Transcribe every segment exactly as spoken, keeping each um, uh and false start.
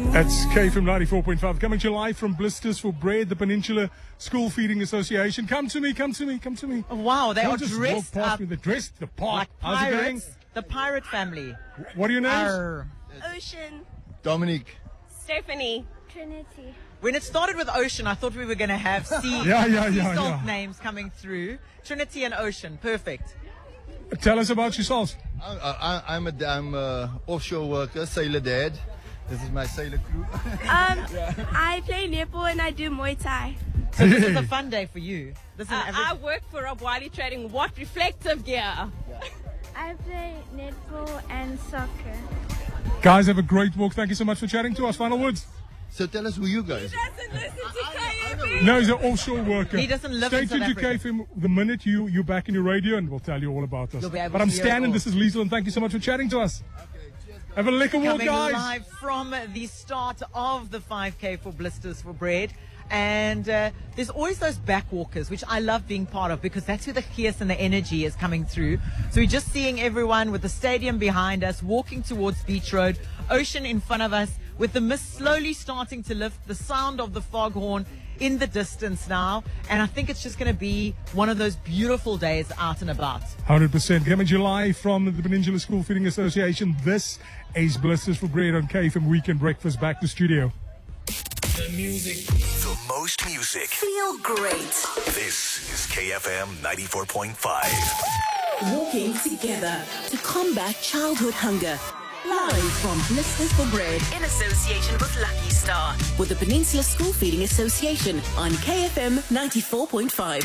That's K F M ninety-four point five, coming to you live from Blisters for Bread, the Peninsula School Feeding Association. Come to me, come to me, come to me. Wow, they Don't are just dressed walk past up me. They're dressed the part. like How's it going? pirates. The pirate family. What are your names? Arr. Ocean. Dominic. Stephanie. Trinity. When it started with Ocean, I thought we were going to have sea, Yeah, yeah, sea yeah, salt yeah. names coming through. Trinity and Ocean, perfect. Tell us about yourselves. I, I, I'm a I'm a offshore worker, sailor dad. This is my sailor crew. Um, I play netball and I do Muay Thai. So this is a fun day for you. This is an Uh, average- I work for Rob Wiley Trading. What reflective gear? I play netball and soccer. Guys, have a great walk. Thank you so much for chatting to us. Final words. So tell us who you guys. Doesn't listen to K F M. No, he's an offshore worker. He doesn't live Stay in tuned South to K F M the minute you, you're back in your radio, and we'll tell you all about this. You'll be able But to I'm hear it Stan, and all. this is Liesl, and thank you so much for chatting to us. Have a liquor walk, Coming guys. live from the start of the five K for Blisters for Bread. And uh, there's always those backwalkers, which I love being part of because that's where the gears and the energy is coming through. So we're just seeing everyone with the stadium behind us, walking towards Beach Road, Ocean in front of us, with the mist slowly starting to lift, the sound of the foghorn in the distance now. And I think it's just going to be one of those beautiful days out and about. one hundred percent. Coming to you live from the Peninsula School Feeding Association. This is Blisters for Bread on K F M Weekend Breakfast. Back to studio. The music. The most music. Feel great. This is K F M ninety-four point five. Walking together to combat childhood hunger. Live from Blisters for Bread in association with Lucky Star with the Peninsula School Feeding Association on K F M ninety-four point five.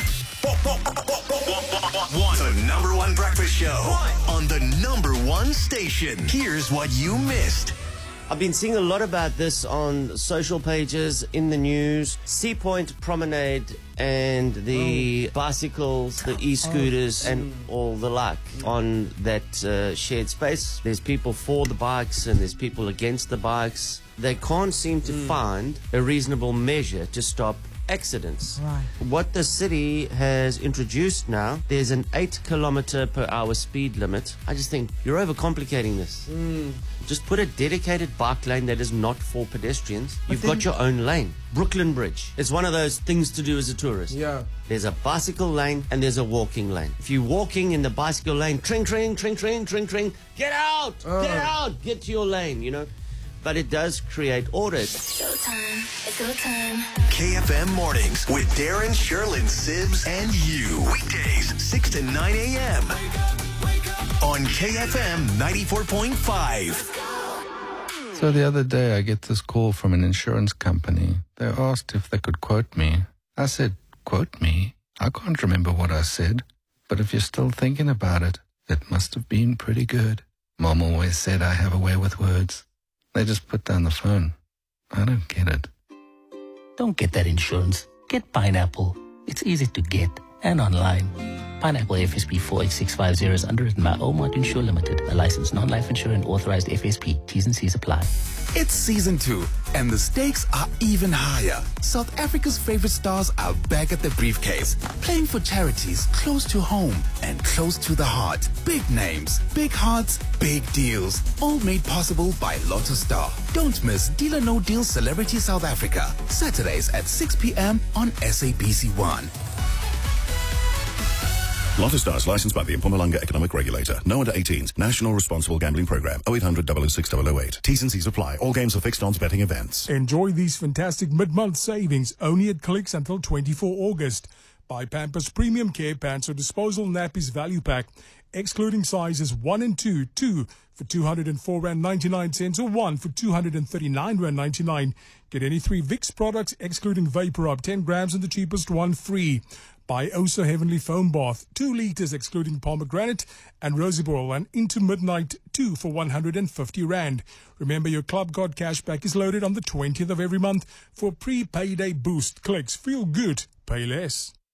The number one breakfast show on the number one station. Here's what you missed. I've been seeing a lot about this on social pages, in the news. Sea Point Promenade and the oh. bicycles, the e-scooters oh. and all the like on that uh, shared space. There's people for the bikes and there's people against the bikes. They can't seem to mm. find a reasonable measure to stop accidents. Right. What the city has introduced now, there's an eight kilometer per hour speed limit. I just think you're overcomplicating this. Mm. Just put a dedicated bike lane that is not for pedestrians. But You've then, got your own lane. Brooklyn Bridge. It's one of those things to do as a tourist. Yeah. There's a bicycle lane and there's a walking lane. If you're walking in the bicycle lane, tring, tring, tring, tring, tring, tring, get out, Oh. get out, get to your lane, you know. But it does create order. Showtime. It's go time. K F M Mornings with Darren, Sherlyn, Sibs, and you. Weekdays, six to nine a.m. on K F M ninety-four point five. So the other day I get this call from an insurance company. They asked if they could quote me. I said, quote me? I can't remember what I said. But if you're still thinking about it, it must have been pretty good. Mom always said I have a way with words. They just put down the phone. I don't get it. Don't get that insurance. Get Pineapple. It's easy to get and online. Pineapple F S P four eight six five zero is underwritten by Omart Insure Limited, a licensed non-life insurer and authorized F S P. T's and C's apply. It's season two, and the stakes are even higher. South Africa's favorite stars are back at the briefcase, playing for charities close to home and close to the heart. Big names, big hearts, big deals, all made possible by Lotto Star. Don't miss Deal or No Deal Celebrity South Africa, Saturdays at six p.m. on S A B C one. Lotto Stars, licensed by the Mpumalanga Economic Regulator. No under eighteens. National Responsible Gambling Program. oh eight hundred, double oh six, double oh eight. T's and C's apply. All games are fixed odds betting events. Enjoy these fantastic mid-month savings only at Clicks until the twenty-fourth of August. Buy Pampers Premium Care Pants or Disposal Nappies Value Pack, excluding sizes one and two, two for two hundred four rand ninety-nine cents or one for two hundred thirty-nine rand ninety-nine. Get any three Vicks products, excluding Vapor Up, ten grams and the cheapest one free. Buy Oso Heavenly Foam Bath, two liters excluding pomegranate and rosibol, and Into Midnight, two for one hundred fifty rand. Remember, your Club Card cashback is loaded on the twentieth of every month for pre-payday boost. Clicks, feel good, pay less.